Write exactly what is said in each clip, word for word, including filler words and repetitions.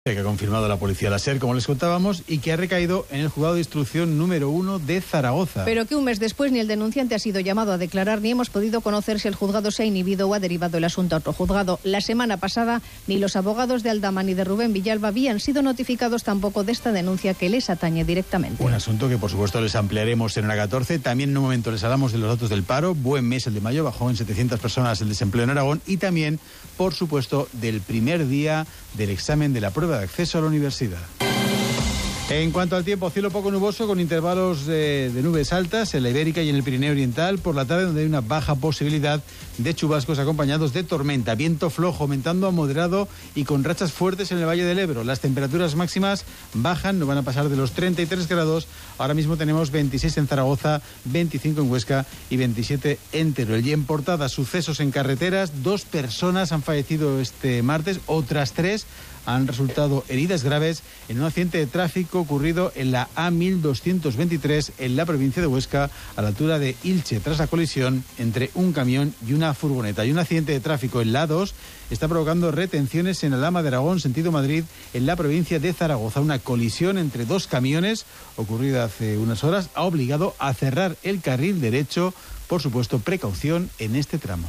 Que ha confirmado la policía la SER, como les contábamos, y que ha recaído en el juzgado de instrucción número uno de Zaragoza. Pero que un mes después ni el denunciante ha sido llamado a declarar ni hemos podido conocer si el juzgado se ha inhibido o ha derivado el asunto a otro juzgado. La semana pasada ni los abogados de Aldama ni de Rubén Villalba habían sido notificados tampoco de esta denuncia que les atañe directamente. Un asunto que por supuesto les ampliaremos en hora catorce. También en un momento les hablamos de los datos del paro. Buen mes el de mayo, bajó en setecientas personas el desempleo en Aragón, y también, por supuesto, del primer día del examen de la prueba de acceso a la universidad. En cuanto al tiempo, cielo poco nuboso con intervalos de, de nubes altas en la Ibérica y en el Pirineo Oriental. Por la tarde, donde hay una baja posibilidad de chubascos acompañados de tormenta. Viento flojo, aumentando a moderado y con rachas fuertes en el Valle del Ebro. Las temperaturas máximas bajan, no van a pasar de los treinta y tres grados. Ahora mismo tenemos veintiséis en Zaragoza, veinticinco en Huesca y veintisiete en Teruel. Y en Portada, sucesos en carreteras. Dos personas han fallecido este martes, otras tres han resultado heridas graves en un accidente de tráfico ocurrido en la A mil doscientos veintitrés en la provincia de Huesca, a la altura de Ilche, tras la colisión entre un camión y una furgoneta. Y un accidente de tráfico en la A dos está provocando retenciones en Alhama de Aragón, sentido Madrid, en la provincia de Zaragoza. Una colisión entre dos camiones, ocurrida hace unas horas, ha obligado a cerrar el carril derecho. Por supuesto, precaución en este tramo.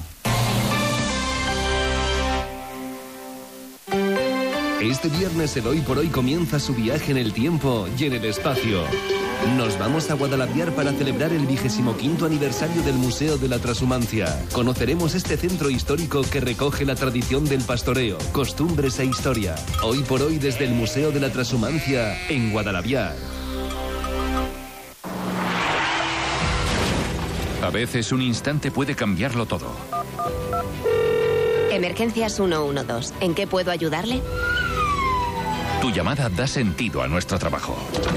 Este viernes el Hoy por Hoy comienza su viaje en el tiempo y en el espacio. Nos vamos a Guadalaviar para celebrar el vigésimo quinto aniversario del Museo de la Transhumancia. Conoceremos este centro histórico que recoge la tradición del pastoreo, costumbres e historia. Hoy por Hoy desde el Museo de la Transhumancia en Guadalaviar. A veces un instante puede cambiarlo todo. Emergencias ciento doce. ¿En qué puedo ayudarle? Tu llamada da sentido a nuestro trabajo.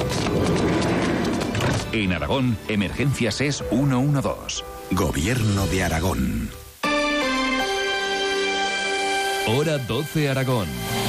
En Aragón, Emergencias es ciento doce. Gobierno de Aragón. Hora doce Aragón.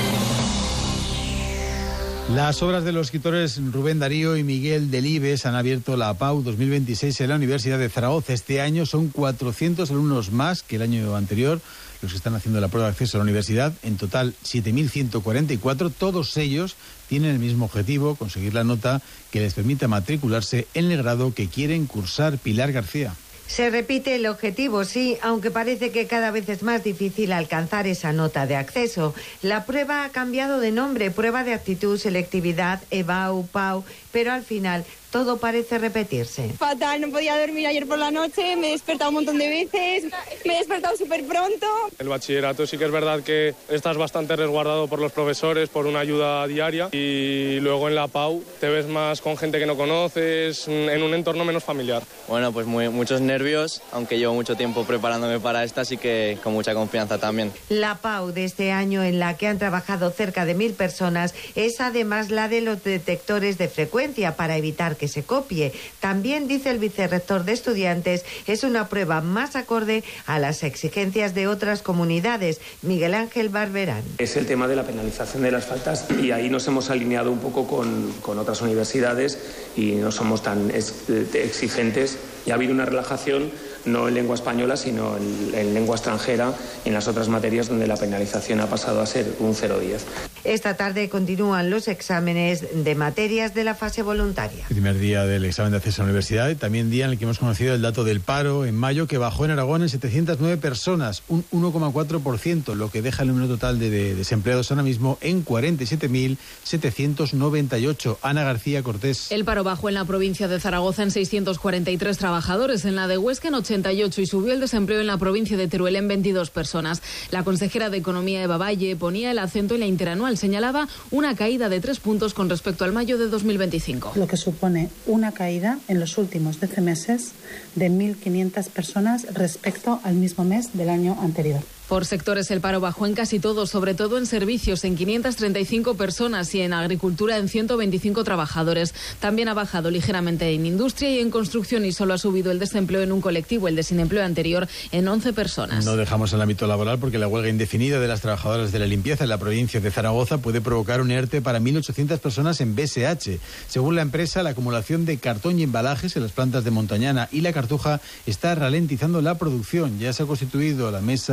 Las obras de los escritores Rubén Darío y Miguel Delibes han abierto la APAU dos mil veintiséis en la Universidad de Zaragoza. Este año son cuatrocientos alumnos más que el año anterior los que están haciendo la prueba de acceso a la universidad. En total, siete mil ciento cuarenta y cuatro. Todos ellos tienen el mismo objetivo, conseguir la nota que les permita matricularse en el grado que quieren cursar. Pilar García. Se repite el objetivo, sí, aunque parece que cada vez es más difícil alcanzar esa nota de acceso. La prueba ha cambiado de nombre, prueba de aptitud, selectividad, EBAU, PAU, pero al final todo parece repetirse. Fatal, no podía dormir ayer por la noche, me he despertado un montón de veces, me he despertado súper pronto. El bachillerato sí que es verdad que estás bastante resguardado por los profesores, por una ayuda diaria, y luego en la PAU te ves más con gente que no conoces, en un entorno menos familiar. Bueno, pues muy, muchos nervios, aunque llevo mucho tiempo preparándome para esta, así que con mucha confianza también. La PAU de este año, en la que han trabajado cerca de mil personas, es además la de los detectores de frecuencia para evitar que se copie. También, dice el vicerrector de estudiantes, es una prueba más acorde a las exigencias de otras comunidades. Miguel Ángel Barberán. Es el tema de la penalización de las faltas, y ahí nos hemos alineado un poco con, con otras universidades y no somos tan ex, exigentes. Y ha habido una relajación, no en lengua española, sino en, en lengua extranjera, en las otras materias donde la penalización ha pasado a ser un cero coma diez. Esta tarde continúan los exámenes de materias de la fase voluntaria. El primer día del examen de acceso a la universidad, y también día en el que hemos conocido el dato del paro en mayo, que bajó en Aragón en setecientas nueve personas, un uno coma cuatro por ciento, lo que deja el número total de, de desempleados ahora mismo en cuarenta y siete mil setecientos noventa y ocho. Ana García Cortés. El paro bajó en la provincia de Zaragoza en seiscientos cuarenta y tres trabajadores, en la de Huesca en ochenta y ocho, y subió el desempleo en la provincia de Teruel en veintidós personas. La consejera de Economía, Eva Valle, ponía el acento en la interanual. Señalaba una caída de tres puntos con respecto al mayo de dos mil veinticinco. Lo que supone una caída en los últimos doce meses de mil quinientas personas respecto al mismo mes del año anterior. Por sectores, el paro bajó en casi todos, sobre todo en servicios, en quinientas treinta y cinco personas, y en agricultura en ciento veinticinco trabajadores. También ha bajado ligeramente en industria y en construcción, y solo ha subido el desempleo en un colectivo, el de sin empleo anterior, en once personas. No dejamos el ámbito laboral porque la huelga indefinida de las trabajadoras de la limpieza en la provincia de Zaragoza puede provocar un ERTE para mil ochocientas personas en B S H. Según la empresa, la acumulación de cartón y embalajes en las plantas de Montañana y La Cartuja está ralentizando la producción. Ya se ha constituido la mesa negociadora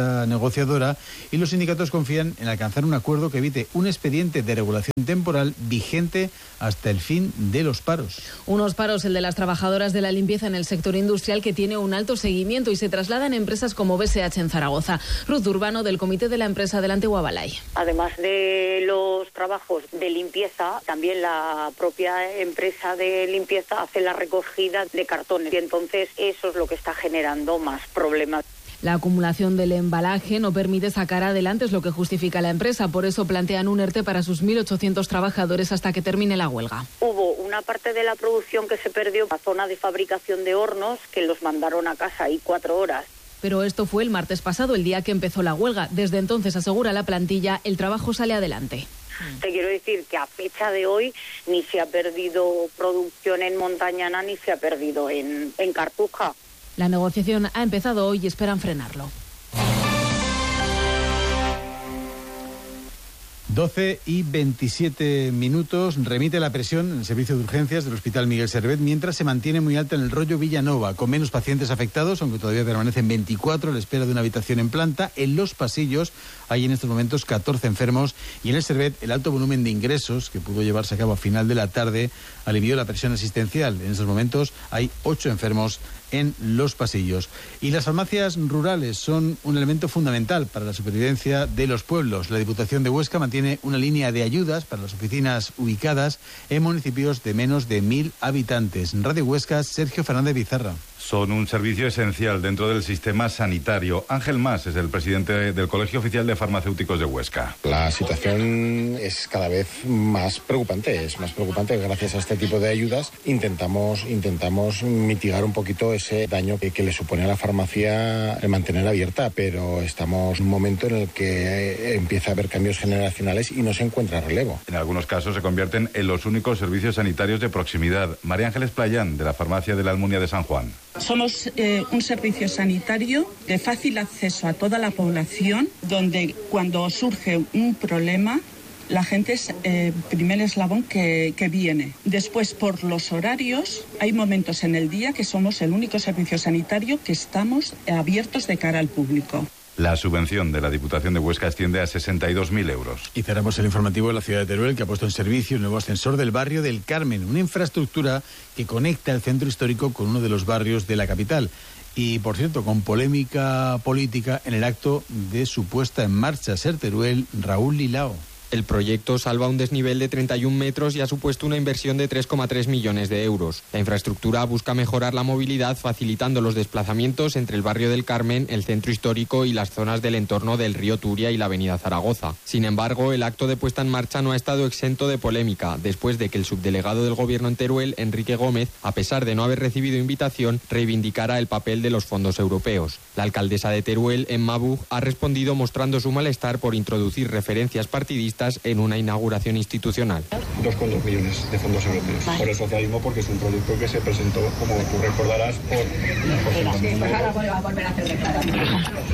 negociadora y los sindicatos confían en alcanzar un acuerdo que evite un expediente de regulación temporal vigente hasta el fin de los paros. Unos paros, el de las trabajadoras de la limpieza en el sector industrial, que tiene un alto seguimiento y se traslada en empresas como B S H en Zaragoza. Ruth Urbano, del comité de la empresa del Antiguo Balay. Además de los trabajos de limpieza, también la propia empresa de limpieza hace la recogida de cartones y entonces eso es lo que está generando más problemas. La acumulación del embalaje no permite sacar adelante, es lo que justifica la empresa. Por eso plantean un ERTE para sus mil ochocientos trabajadores hasta que termine la huelga. Hubo una parte de la producción que se perdió, la zona de fabricación de hornos, que los mandaron a casa ahí cuatro horas. Pero esto fue el martes pasado, el día que empezó la huelga. Desde entonces, asegura la plantilla, el trabajo sale adelante. Te quiero decir que a fecha de hoy ni se ha perdido producción en Montañana ni se ha perdido en, en Cartuja. La negociación ha empezado hoy y esperan frenarlo. doce y veintisiete minutos. Remite la presión en el servicio de urgencias del Hospital Miguel Servet, mientras se mantiene muy alta en el rollo Villanova, con menos pacientes afectados, aunque todavía permanecen veinticuatro a la espera de una habitación en planta. En los pasillos hay en estos momentos catorce enfermos y en el Servet el alto volumen de ingresos que pudo llevarse a cabo a final de la tarde alivió la presión asistencial. En estos momentos hay ocho enfermos en los pasillos. Y las farmacias rurales son un elemento fundamental para la supervivencia de los pueblos. La Diputación de Huesca mantiene una línea de ayudas para las oficinas ubicadas en municipios de menos de mil habitantes. En Radio Huesca, Sergio Fernández Bizarra. Son un servicio esencial dentro del sistema sanitario. Ángel Mas es el presidente del Colegio Oficial de Farmacéuticos de Huesca. La situación es cada vez más preocupante, es más preocupante. Gracias a este tipo de ayudas intentamos, intentamos mitigar un poquito ese daño que, que le supone a la farmacia el mantener abierta, pero estamos en un momento en el que empieza a haber cambios generacionales y no se encuentra relevo. En algunos casos se convierten en los únicos servicios sanitarios de proximidad. María Ángeles Playán, de la farmacia de la Almunia de San Juan. Somos eh, un servicio sanitario de fácil acceso a toda la población, donde cuando surge un problema, la gente es el eh, primer eslabón que, que viene. Después, por los horarios, hay momentos en el día que somos el único servicio sanitario que estamos abiertos de cara al público. La subvención de la Diputación de Huesca asciende a sesenta y dos mil euros. Y cerramos el informativo de la ciudad de Teruel, que ha puesto en servicio el nuevo ascensor del barrio del Carmen, una infraestructura que conecta el centro histórico con uno de los barrios de la capital. Y, por cierto, con polémica política en el acto de su puesta en marcha. Ser Teruel, Raúl Lilao. El proyecto salva un desnivel de treinta y un metros y ha supuesto una inversión de tres coma tres millones de euros. La infraestructura busca mejorar la movilidad facilitando los desplazamientos entre el barrio del Carmen, el centro histórico y las zonas del entorno del río Turia y la avenida Zaragoza. Sin embargo, el acto de puesta en marcha no ha estado exento de polémica, después de que el subdelegado del gobierno en Teruel, Enrique Gómez, a pesar de no haber recibido invitación, reivindicara el papel de los fondos europeos. La alcaldesa de Teruel, Emma Bug, ha respondido mostrando su malestar por introducir referencias partidistas en una inauguración institucional. dos coma dos millones de fondos europeos. Vale. Por el socialismo, porque es un proyecto que se presentó, como tú recordarás, por... por sí, pues ahora voy a volver a hacer declaraciones.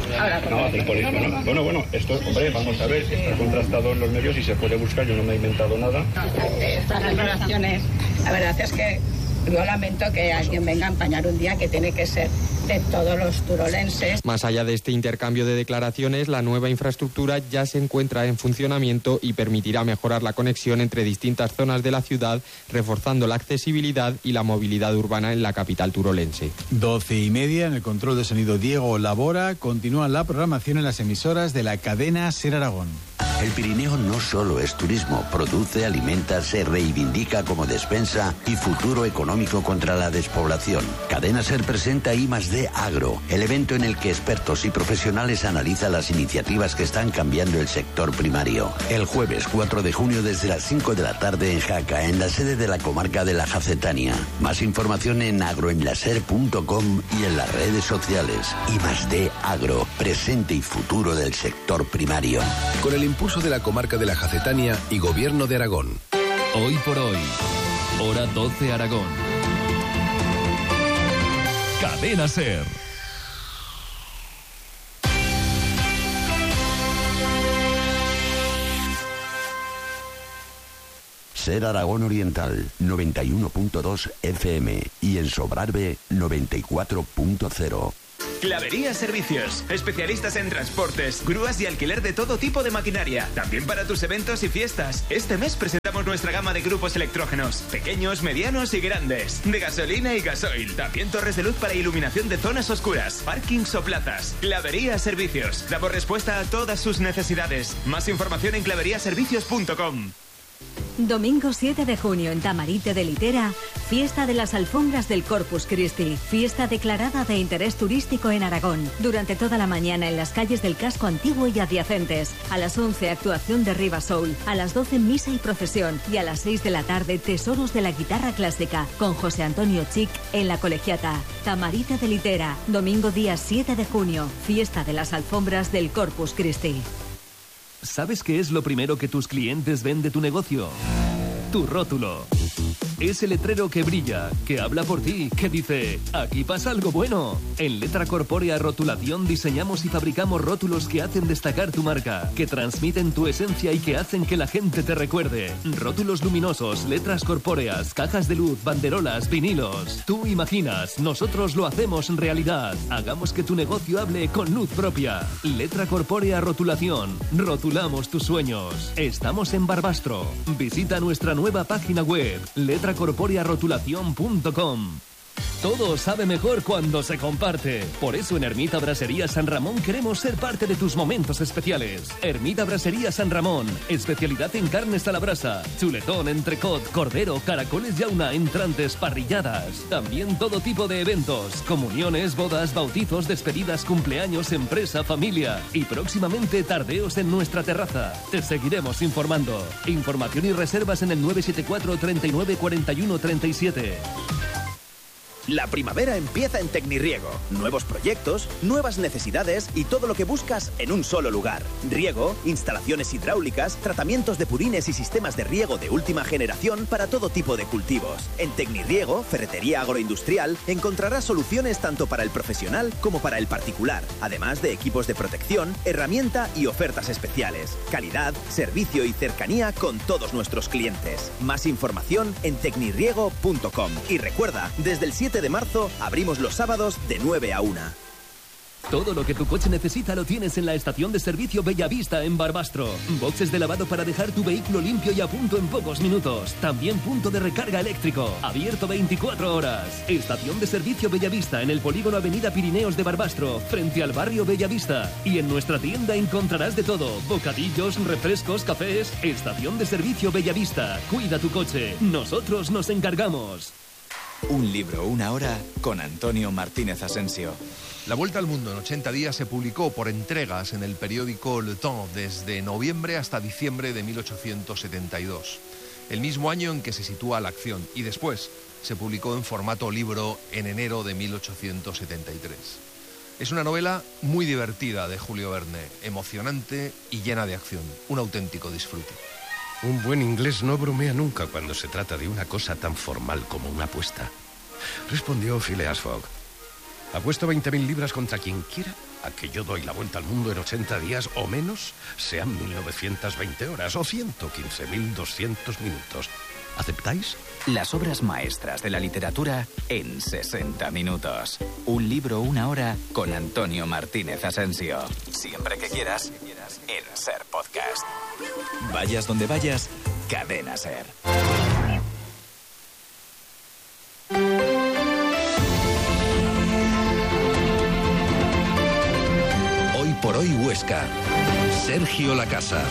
No, hacer por eso, ¿no? Bueno, bueno, esto, hombre, vamos a ver, está contrastado en los medios y se puede buscar, yo no me he inventado nada. Estas declaraciones, la verdad es que yo lamento que alguien venga a empañar un día que tiene que ser de todos los turolenses. Más allá de este intercambio de declaraciones, la nueva infraestructura ya se encuentra en funcionamiento y permitirá mejorar la conexión entre distintas zonas de la ciudad, reforzando la accesibilidad y la movilidad urbana en la capital turolense. Doce y media, en el control de sonido Diego Labora. Continúa la programación en las emisoras de la cadena Ser Aragón. El Pirineo no solo es turismo, produce, alimenta, se reivindica como despensa y futuro económico contra la despoblación. Cadena Ser presenta I más D Agro, el evento en el que expertos y profesionales analizan las iniciativas que están cambiando el sector primario. El jueves cuatro de junio desde las cinco de la tarde en Jaca, en la sede de la comarca de la Jacetania. Más información en agroenlaser punto com y en las redes sociales. I más D Agro, presente y futuro del sector primario. Con el impulso de la comarca de la Jacetania y Gobierno de Aragón. Hoy por hoy, hora doce Aragón. Cadena Ser. Ser Aragón Oriental, noventa y uno punto dos F M y en Sobrarbe, noventa y cuatro punto cero. Clavería Servicios, especialistas en transportes, grúas y alquiler de todo tipo de maquinaria, también para tus eventos y fiestas. Este mes presentamos nuestra gama de grupos electrógenos, pequeños, medianos y grandes, de gasolina y gasoil, también torres de luz para iluminación de zonas oscuras, parkings o plazas. Clavería Servicios, damos respuesta a todas sus necesidades. Más información en clavería servicios punto com. Domingo siete de junio en Tamarite de Litera, fiesta de las alfombras del Corpus Christi, fiesta declarada de interés turístico en Aragón. Durante toda la mañana en las calles del casco antiguo y adyacentes. A las once actuación de Riva Soul, a las doce misa y procesión y a las seis de la tarde tesoros de la guitarra clásica con José Antonio Chic en la Colegiata. Tamarite de Litera, domingo día siete de junio, fiesta de las alfombras del Corpus Christi. ¿Sabes qué es lo primero que tus clientes ven de tu negocio? Tu rótulo. Ese letrero que brilla, que habla por ti, que dice, aquí pasa algo bueno. En Letra Corpórea Rotulación diseñamos y fabricamos rótulos que hacen destacar tu marca, que transmiten tu esencia y que hacen que la gente te recuerde. Rótulos luminosos, letras corpóreas, cajas de luz, banderolas, vinilos. Tú imaginas, nosotros lo hacemos en realidad. Hagamos que tu negocio hable con luz propia. Letra Corpórea Rotulación. Rotulamos tus sueños. Estamos en Barbastro. Visita nuestra nueva página web, letra corpórea rotulación punto com. Todo sabe mejor cuando se comparte. Por eso en Ermita Brasería San Ramón queremos ser parte de tus momentos especiales. Ermita Brasería San Ramón, especialidad en carnes a la brasa, chuletón, entrecot, cordero, caracoles yauna, entrantes, parrilladas. También todo tipo de eventos, comuniones, bodas, bautizos, despedidas, cumpleaños, empresa, familia. Y próximamente tardeos en nuestra terraza. Te seguiremos informando. Información y reservas en el nueve siete cuatro, treinta y nueve, cuarenta y uno, treinta y siete. La primavera empieza en Tecnirriego. Nuevos proyectos, nuevas necesidades y todo lo que buscas en un solo lugar. Riego, instalaciones hidráulicas, tratamientos de purines y sistemas de riego de última generación para todo tipo de cultivos. En Tecnirriego, ferretería agroindustrial, encontrarás soluciones tanto para el profesional como para el particular, además de equipos de protección, herramienta y ofertas especiales. Calidad, servicio y cercanía con todos nuestros clientes. Más información en tecnirriego punto com. Y recuerda, desde el siete de marzo abrimos los sábados de nueve a una. Todo lo que tu coche necesita lo tienes en la estación de servicio Bellavista en Barbastro. Boxes de lavado para dejar tu vehículo limpio y a punto en pocos minutos. También punto de recarga eléctrico. Abierto veinticuatro horas. Estación de servicio Bellavista en el polígono Avenida Pirineos de Barbastro, frente al barrio Bellavista. Y en nuestra tienda encontrarás de todo. Bocadillos, refrescos, cafés. Estación de servicio Bellavista. Cuida tu coche. Nosotros nos encargamos. Un libro, una hora, con Antonio Martínez Asensio. La Vuelta al Mundo en ochenta días se publicó por entregas en el periódico Le Temps desde noviembre hasta diciembre de mil ochocientos setenta y dos, el mismo año en que se sitúa la acción, y después se publicó en formato libro en enero de mil ochocientos setenta y tres. Es una novela muy divertida de Julio Verne, emocionante y llena de acción, un auténtico disfrute. Un buen inglés no bromea nunca cuando se trata de una cosa tan formal como una apuesta, respondió Phileas Fogg. Apuesto veinte mil libras contra quien quiera a que yo doy la vuelta al mundo en ochenta días o menos, sean mil novecientas veinte horas o ciento quince mil doscientos minutos. ¿Aceptáis? Las obras maestras de la literatura en sesenta minutos. Un libro, una hora, con Antonio Martínez Asensio. Siempre que quieras, en Ser Podcast. Vayas donde vayas, Cadena Ser. Hoy por hoy Huesca. Sergio Lacasa.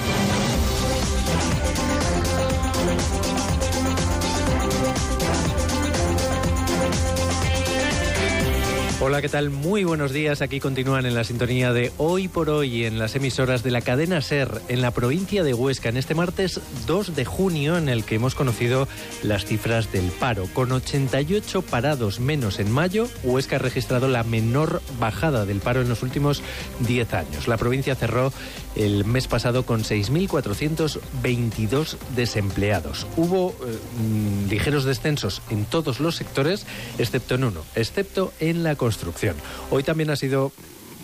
Hola, ¿qué tal? Muy buenos días. Aquí continúan en la sintonía de Hoy por Hoy en las emisoras de la cadena SER en la provincia de Huesca, en este martes dos de junio, en el que hemos conocido las cifras del paro. Con ochenta y ocho parados menos en mayo, Huesca ha registrado la menor bajada del paro en los últimos diez años. La provincia cerró el mes pasado con seis mil cuatrocientos veintidós desempleados. Hubo eh, ligeros descensos en todos los sectores, excepto en uno, excepto en la construcción. Hoy también ha sido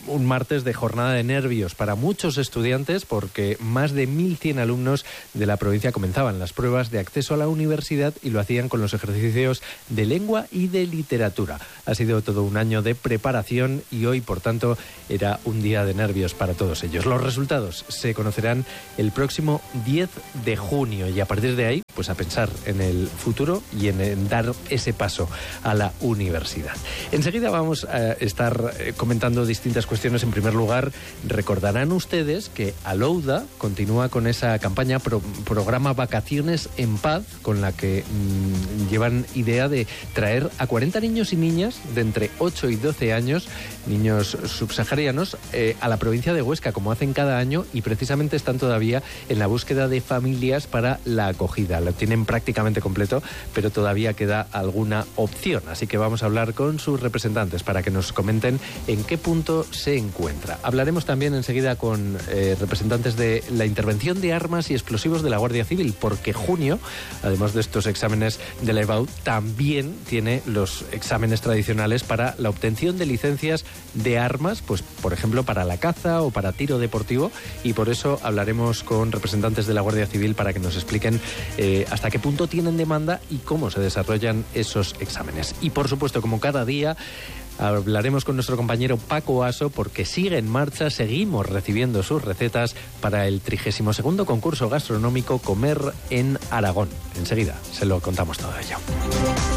un martes de jornada de nervios para muchos estudiantes porque más de mil cien alumnos de la provincia comenzaban las pruebas de acceso a la universidad y lo hacían con los ejercicios de lengua y de literatura. Ha sido todo un año de preparación y hoy, por tanto, era un día de nervios para todos ellos. Los resultados se conocerán el próximo diez de junio y a partir de ahí, pues a pensar en el futuro y en, en dar ese paso a la universidad. Enseguida vamos a estar comentando distintas cuestiones. En primer lugar, recordarán ustedes que Alouda continúa con esa campaña pro, programa Vacaciones en Paz, con la que mmm, llevan idea de traer a cuarenta niños y niñas de entre ocho y doce años, niños subsaharianos, eh, a la provincia de Huesca, como hacen cada año, y precisamente están todavía en la búsqueda de familias para la acogida. Lo tienen prácticamente completo, pero todavía queda alguna opción. Así que vamos a hablar con sus representantes para que nos comenten en qué punto se encuentra. Hablaremos también enseguida con eh, representantes de la intervención de armas y explosivos de la Guardia Civil, porque junio, además de estos exámenes de la E B A U, también tiene los exámenes tradicionales para la obtención de licencias de armas, pues por ejemplo para la caza o para tiro deportivo, y por eso hablaremos con representantes de la Guardia Civil para que nos expliquen eh, hasta qué punto tienen demanda y cómo se desarrollan esos exámenes. Y por supuesto, como cada día, hablaremos con nuestro compañero Paco Aso porque sigue en marcha, seguimos recibiendo sus recetas para el trigésimo segundo concurso gastronómico Comer en Aragón. Enseguida se lo contamos todo ello.